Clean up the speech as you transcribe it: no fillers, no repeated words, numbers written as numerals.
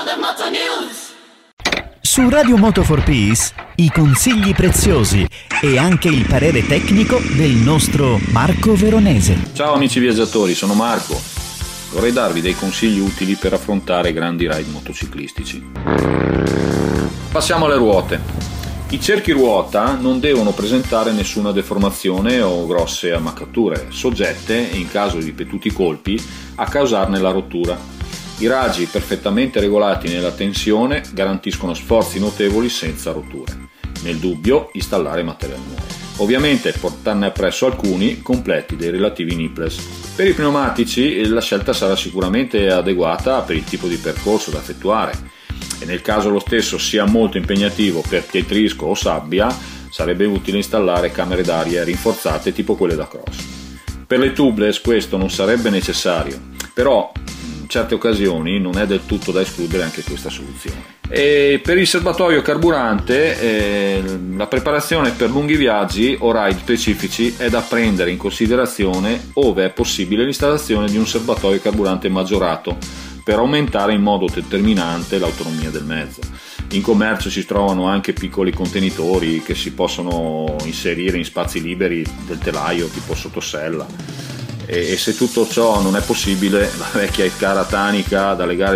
Su Radio Moto for Peace i consigli preziosi e anche il parere tecnico del nostro Marco Veronese. Ciao amici viaggiatori, sono Marco. Vorrei darvi dei consigli utili per affrontare grandi ride motociclistici. Passiamo alle ruote. I cerchi ruota non devono presentare nessuna deformazione o grosse ammaccature, soggette, in caso di ripetuti colpi, a causarne la rottura. I raggi perfettamente regolati nella tensione garantiscono sforzi notevoli senza rotture. Nel dubbio, installare materiale nuovo. Ovviamente portarne appresso alcuni completi dei relativi nipples. Per i pneumatici la scelta sarà sicuramente adeguata per il tipo di percorso da effettuare e nel caso lo stesso sia molto impegnativo per pietrisco o sabbia, sarebbe utile installare camere d'aria rinforzate tipo quelle da cross. Per le tubeless questo non sarebbe necessario, però in certe occasioni non è del tutto da escludere anche questa soluzione. E per il serbatoio carburante la preparazione per lunghi viaggi o ride specifici è da prendere in considerazione ove è possibile l'installazione di un serbatoio carburante maggiorato per aumentare in modo determinante l'autonomia del mezzo. In commercio si trovano anche piccoli contenitori che si possono inserire in spazi liberi del telaio tipo sottosella. E se tutto ciò non è possibile, la vecchia e cara tanica da legare